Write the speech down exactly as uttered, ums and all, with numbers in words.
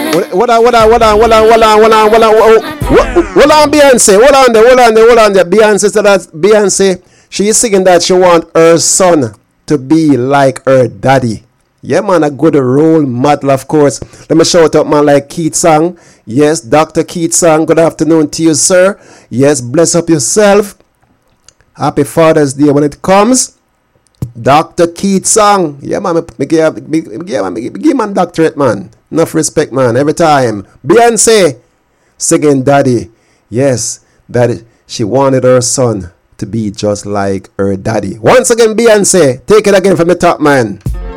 Hold on, hold on, hold on, hold on, hold on, hold on, hold on, hold on, hold on, Beyonce, hold on there, hold on there, hold on there. Beyonce said that, Beyonce, she is singing that she want her son to be like her daddy. Yeah, man, a good role model, of course. Let me shout out, man, like Keith Sang. Yes, Doctor Keith Sang, good afternoon to you, sir. Yes, bless up yourself. Happy Father's Day when it comes. Doctor Keith Sang. Yeah, man, me give, me, me, give, me give man doctorate, man. Enough respect, man, every time. Beyonce, singing daddy. Yes, that she wanted her son to be just like her daddy. Once again, Beyonce, take it again from the top, man.